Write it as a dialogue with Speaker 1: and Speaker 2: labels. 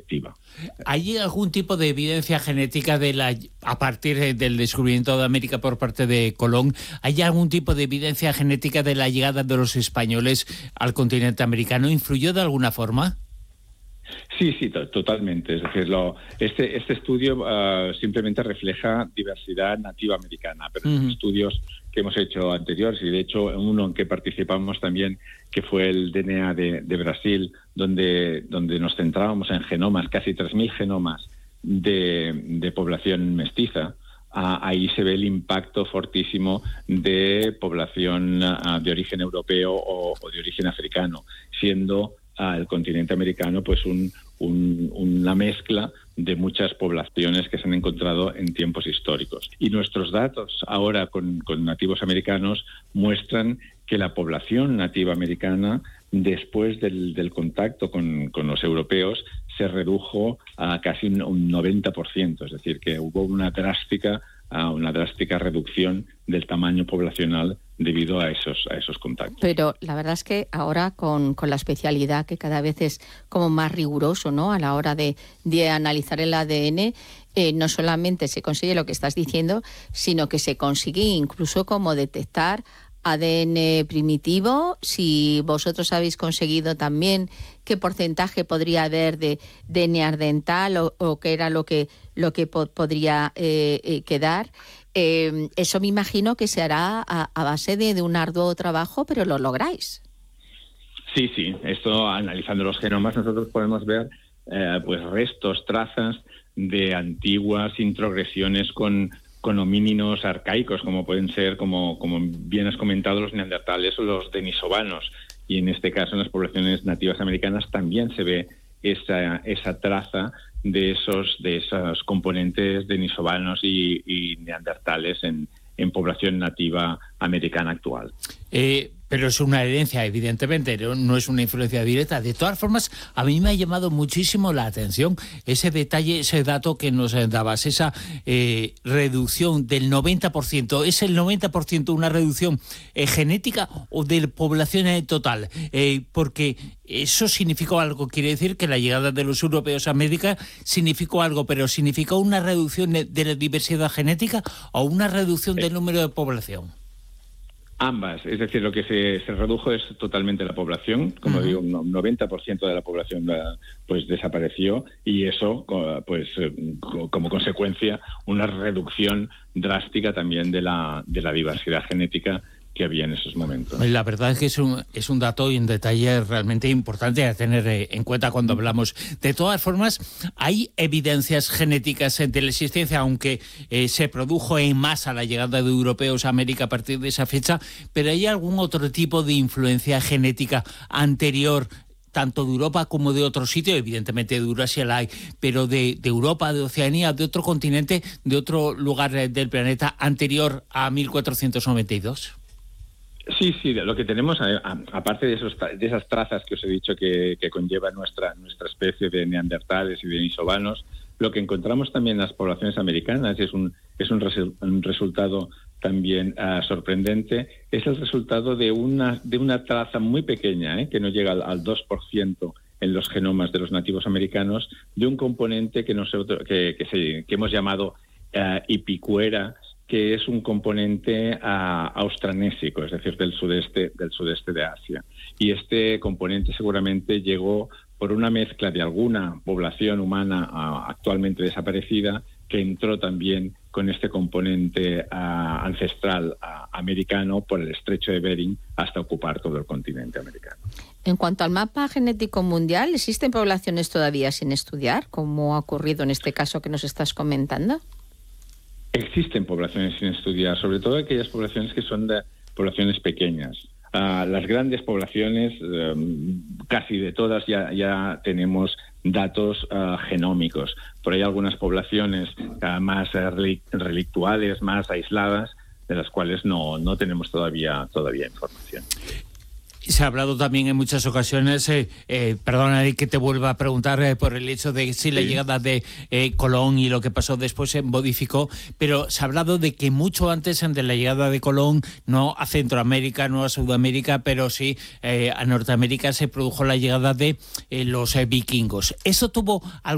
Speaker 1: colectiva.
Speaker 2: ¿Hay algún tipo de evidencia genética a partir del descubrimiento de América por parte de Colón? ¿Hay algún tipo de evidencia genética de la llegada de los españoles al continente americano? ¿Influyó de alguna forma?
Speaker 1: Sí, totalmente. Es decir, este estudio simplemente refleja diversidad nativa americana, pero en estudios que hemos hecho anteriores, y de hecho uno en que participamos también, que fue el DNA de Brasil, donde nos centrábamos en genomas, casi 3.000 genomas de población mestiza. Ahí se ve el impacto fortísimo de población de origen europeo o de origen africano, siendo el continente americano pues una mezcla de muchas poblaciones que se han encontrado en tiempos históricos. Y nuestros datos ahora con nativos americanos muestran que la población nativa americana, después del contacto con los europeos, se redujo a casi un 90%, es decir, que hubo una drástica reducción del tamaño poblacional debido a esos contactos.
Speaker 3: Pero la verdad es que ahora con la especialidad que cada vez es como más riguroso, ¿no?, a la hora de analizar el ADN, no solamente se consigue lo que estás diciendo, sino que se consigue incluso como detectar ADN primitivo. Si vosotros habéis conseguido también qué porcentaje podría haber de neandertal o qué era lo que podría quedar, eso me imagino que se hará a base de un arduo trabajo, pero lo lográis.
Speaker 1: Sí, esto, analizando los genomas, nosotros podemos ver pues restos, trazas de antiguas introgresiones con homínidos arcaicos, como pueden ser, como bien has comentado, los neandertales o los denisovanos. Y en este caso, en las poblaciones nativas americanas también se ve esa traza de esos componentes denisovanos y neandertales en población nativa americana actual.
Speaker 2: Pero es una herencia, evidentemente, no es una influencia directa. De todas formas, a mí me ha llamado muchísimo la atención ese detalle, ese dato que nos dabas, esa reducción del 90%. ¿Es el 90% una reducción genética o de población total? Porque eso significó algo. Quiere decir que la llegada de los europeos a América significó algo, pero ¿significó una reducción de la diversidad genética o una reducción del número de población?
Speaker 1: Ambas, es decir, lo que se redujo es totalmente la población, como digo, un 90% de la población pues desapareció, y eso pues como consecuencia una reducción drástica también de la diversidad genética que había en esos momentos.
Speaker 2: La verdad es que es un dato y un detalle realmente importante a tener en cuenta cuando hablamos. De todas formas, hay evidencias genéticas de la existencia, aunque se produjo en masa la llegada de europeos a América a partir de esa fecha, pero ¿hay algún otro tipo de influencia genética anterior, tanto de Europa como de otro sitio? Evidentemente de Eurasia la hay, pero de Europa, de Oceanía, de otro continente, de otro lugar del planeta anterior a 1492?
Speaker 1: Sí, lo que tenemos, aparte de esas trazas que os he dicho que conlleva nuestra especie de neandertales y denisovanos, lo que encontramos también en las poblaciones americanas, y es un resultado también sorprendente, es el resultado de una traza muy pequeña, que no llega al 2% en los genomas de los nativos americanos, de un componente que hemos llamado ipicuera, que es un componente austranésico, es decir, del sudeste de Asia. Y este componente seguramente llegó por una mezcla de alguna población humana actualmente desaparecida, que entró también con este componente ancestral americano por el estrecho de Bering hasta ocupar todo el continente americano.
Speaker 3: En cuanto al mapa genético mundial, ¿existen poblaciones todavía sin estudiar, como ha ocurrido en este caso que nos estás comentando?
Speaker 1: Existen poblaciones sin estudiar, sobre todo aquellas poblaciones que son de poblaciones pequeñas. Las grandes poblaciones, casi de todas ya tenemos datos genómicos. Por ahí algunas poblaciones más relictuales, más aisladas, de las cuales no tenemos todavía información.
Speaker 2: Se ha hablado también en muchas ocasiones, perdona que te vuelva a preguntar por el hecho de si la llegada de Colón y lo que pasó después se modificó, pero se ha hablado de que mucho antes de la llegada de Colón, no a Centroamérica, no a Sudamérica, pero sí a Norteamérica, se produjo la llegada de los vikingos. ¿Eso tuvo algún